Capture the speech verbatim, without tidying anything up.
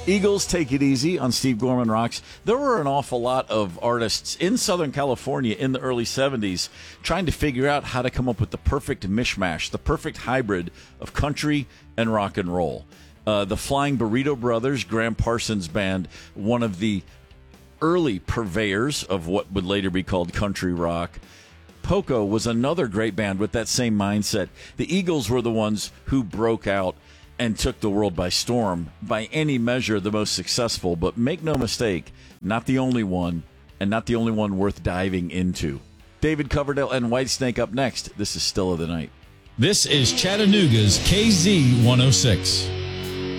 Eagles, Take It Easy on Steve Gorman Rocks. There were an awful lot of artists in Southern California in the early seventies trying to figure out how to come up with the perfect mishmash, the perfect hybrid of country and rock and roll. Uh, the Flying Burrito Brothers, Graham Parsons Band, one of the early purveyors of what would later be called country rock. Poco was another great band with that same mindset. The Eagles were the ones who broke out and took the world by storm, by any measure the most successful, but make no mistake, not the only one, and not the only one worth diving into. David Coverdale and Whitesnake up next. This is Still of the Night. This is Chattanooga's K Z one oh six.